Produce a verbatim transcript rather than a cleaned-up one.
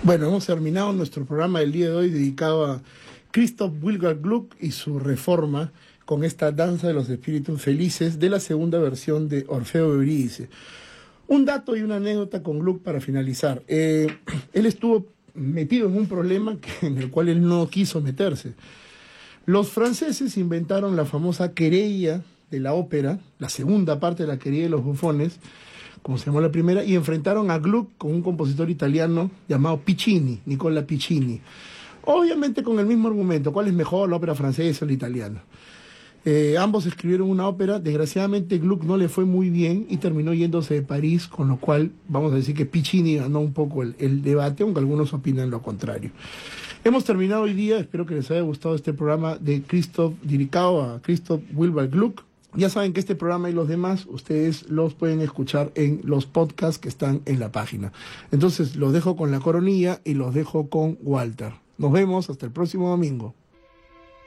Bueno, hemos terminado nuestro programa del día de hoy dedicado a Christoph Willibald Gluck y su reforma con esta danza de los espíritus felices de la segunda versión de Orfeo Eurídice. Un dato y una anécdota con Gluck para finalizar. Eh, él estuvo metido en un problema que, en el cual él no quiso meterse. Los franceses inventaron la famosa querella de la ópera, la segunda parte de la querella de los bufones, como se llamó la primera, y enfrentaron a Gluck con un compositor italiano llamado Piccini, Nicola Piccini. Obviamente con el mismo argumento, ¿cuál es mejor, la ópera francesa o la italiana? Eh, ambos escribieron una ópera, desgraciadamente Gluck no le fue muy bien y terminó yéndose de París, con lo cual vamos a decir que Piccini ganó un poco el, el debate, aunque algunos opinan lo contrario. Hemos terminado hoy día, espero que les haya gustado este programa de Christoph, dedicado a Christoph Willibald Gluck. Ya saben que este programa y los demás ustedes los pueden escuchar en los podcasts que están en la página. Entonces los dejo con la coronilla y los dejo con Walter. Nos vemos hasta el próximo domingo.